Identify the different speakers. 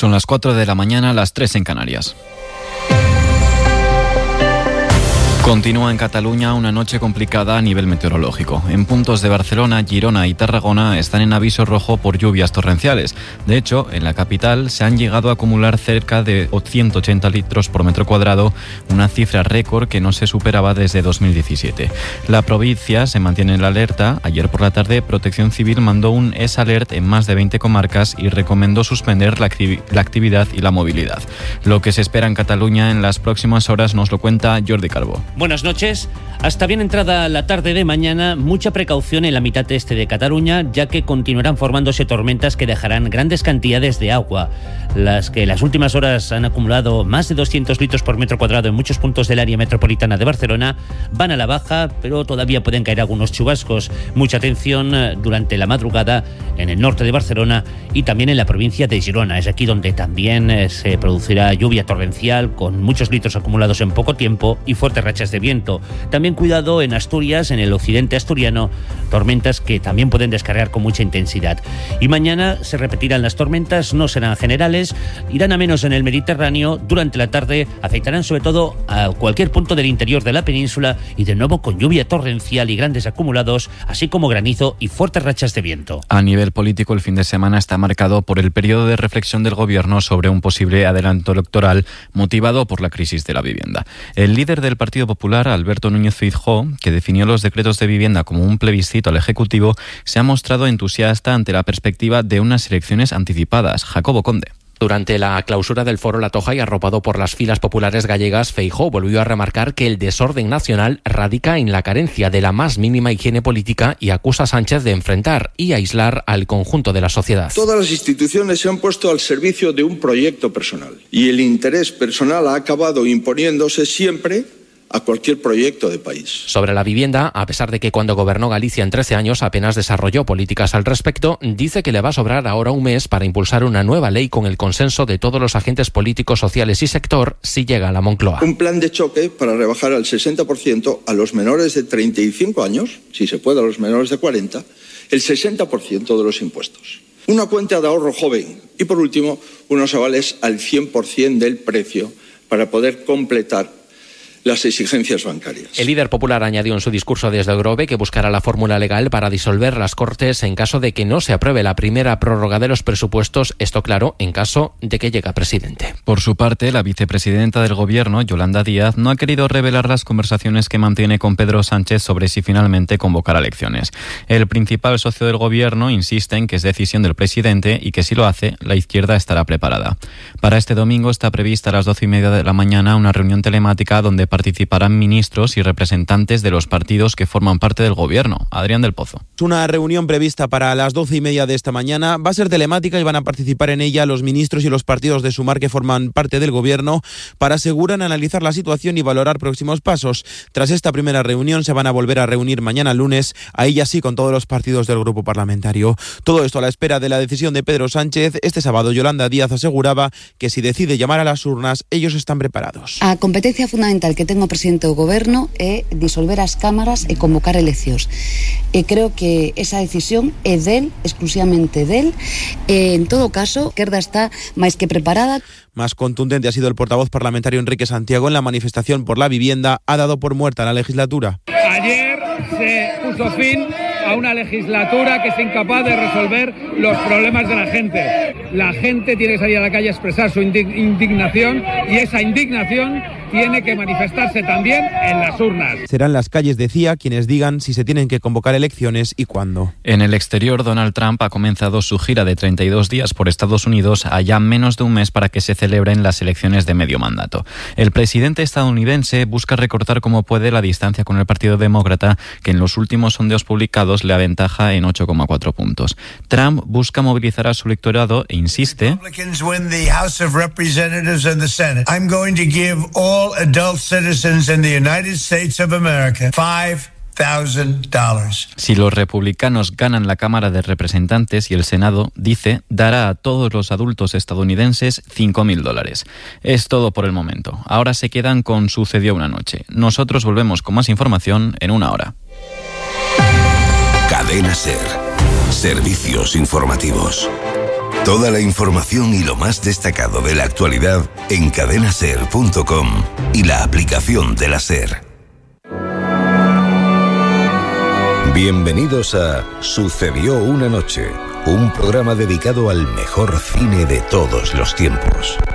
Speaker 1: Son las 4 de la mañana, las 3 en Canarias. Continúa en Cataluña una noche complicada a nivel meteorológico. En puntos de Barcelona, Girona y Tarragona están en aviso rojo por lluvias torrenciales. De hecho, en la capital se han llegado a acumular cerca de 180 litros por metro cuadrado, una cifra récord que no se superaba desde 2017. La provincia se mantiene en la alerta. Ayer por la tarde, Protección Civil mandó un S-Alert en más de 20 comarcas y recomendó suspender la actividad y la movilidad. Lo que se espera en Cataluña en las próximas horas nos lo cuenta Jordi Calvo.
Speaker 2: Buenas noches. Hasta bien entrada la tarde de mañana, mucha precaución en la mitad este de Cataluña, ya que continuarán formándose tormentas que dejarán grandes cantidades de agua. Las que en las últimas horas han acumulado más de 200 litros por metro cuadrado en muchos puntos del área metropolitana de Barcelona, van a la baja, pero todavía pueden caer algunos chubascos. Mucha atención durante la madrugada en el norte de Barcelona y también en la provincia de Girona. Es aquí donde también se producirá lluvia torrencial con muchos litros acumulados en poco tiempo y fuertes rachas de viento. También cuidado en Asturias, en el occidente asturiano, tormentas que también pueden descargar con mucha intensidad. Y mañana se repetirán las tormentas, no serán generales, irán a menos en el Mediterráneo. Durante la tarde afectarán sobre todo a cualquier punto del interior de la península y de nuevo con lluvia torrencial y grandes acumulados, así como granizo y fuertes rachas de viento.
Speaker 1: A nivel político, el fin de semana está marcado por el periodo de reflexión del Gobierno sobre un posible adelanto electoral motivado por la crisis de la vivienda. El líder del Partido Popular, Alberto Núñez Feijóo, que definió los decretos de vivienda como un plebiscito al Ejecutivo, se ha mostrado entusiasta ante la perspectiva de unas elecciones anticipadas. Jacobo Conde.
Speaker 3: Durante la clausura del Foro La Toja y arropado por las filas populares gallegas, Feijóo volvió a remarcar que el desorden nacional radica en la carencia de la más mínima higiene política y acusa a Sánchez de enfrentar y aislar al conjunto de la sociedad.
Speaker 4: Todas las instituciones se han puesto al servicio de un proyecto personal y el interés personal ha acabado imponiéndose siempre a cualquier proyecto de país.
Speaker 3: Sobre la vivienda, a pesar de que cuando gobernó Galicia en 13 años apenas desarrolló políticas al respecto, dice que le va a sobrar ahora un mes para impulsar una nueva ley con el consenso de todos los agentes políticos, sociales y sector si llega a la Moncloa.
Speaker 4: Un plan de choque para rebajar al 60% a los menores de 35 años, si se puede a los menores de 40, el 60% de los impuestos. Una cuenta de ahorro joven y, por último, unos avales al 100% del precio para poder completar las exigencias bancarias.
Speaker 3: El líder popular añadió en su discurso desde el Grove que buscará la fórmula legal para disolver las Cortes en caso de que no se apruebe la primera prórroga de los presupuestos, esto claro, en caso de que llegue a presidente.
Speaker 1: Por su parte, la vicepresidenta del Gobierno, Yolanda Díaz, no ha querido revelar las conversaciones que mantiene con Pedro Sánchez sobre si finalmente convocará elecciones. El principal socio del Gobierno insiste en que es decisión del presidente y que si lo hace, la izquierda estará preparada. Para este domingo está prevista a las 12:30 de la mañana una reunión telemática donde participarán ministros y representantes de los partidos que forman parte del Gobierno. Adrián del Pozo.
Speaker 5: Es una reunión prevista para las 12:30 de esta mañana. Va a ser telemática y van a participar en ella los ministros y los partidos de Sumar que forman parte del Gobierno para asegurar analizar la situación y valorar próximos pasos. Tras esta primera reunión se van a volver a reunir mañana lunes, ahí ya sí con todos los partidos del grupo parlamentario. Todo esto a la espera de la decisión de Pedro Sánchez. Este sábado Yolanda Díaz aseguraba que si decide llamar a las urnas, ellos están preparados.
Speaker 6: A competencia fundamental que tengo presidente do Goberno é disolver as cámaras e convocar eleccións. E creo que esa decisión é del, exclusivamente del. En todo caso, a izquierda está máis que preparada.
Speaker 5: Más contundente ha sido el portavoz parlamentario Enrique Santiago. En la manifestación por la vivienda ha dado por muerta la legislatura.
Speaker 7: Ayer se puso fin a una legislatura que es incapaz de resolver los problemas de la gente. La gente tiene que salir a la calle a expresar su indignación y esa indignación tiene que manifestarse también en las urnas.
Speaker 5: Serán las calles, decía, quienes digan si se tienen que convocar elecciones y cuándo.
Speaker 1: En el exterior, Donald Trump ha comenzado su gira de 32 días por Estados Unidos a ya menos de un mes para que se celebren las elecciones de medio mandato. El presidente estadounidense busca recortar como puede la distancia con el Partido Demócrata, que en los últimos sondeos publicados le aventaja en 8,4 puntos. Trump busca movilizar a su electorado e insiste
Speaker 8: adult citizens in the United States of America $5,000.
Speaker 1: Si los republicanos ganan la Cámara de Representantes y el Senado, dice, dará a todos los adultos estadounidenses $5,000. Es todo por el momento. Ahora se quedan con Sucedió una noche. Nosotros volvemos con más información en una hora.
Speaker 9: Cadena SER. Servicios informativos. Toda la información y lo más destacado de la actualidad en cadenaser.com y la aplicación de la SER. Bienvenidos a Sucedió una noche, un programa dedicado al mejor cine de todos los tiempos.